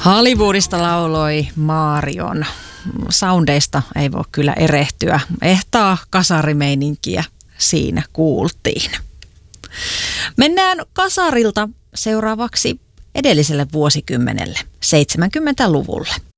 Hollywoodista lauloi Marion. Soundeista ei voi kyllä erehtyä. Ehtaa kasarimeininkiä siinä kuultiin. Mennään kasarilta seuraavaksi edelliselle vuosikymmenelle, 70-luvulle.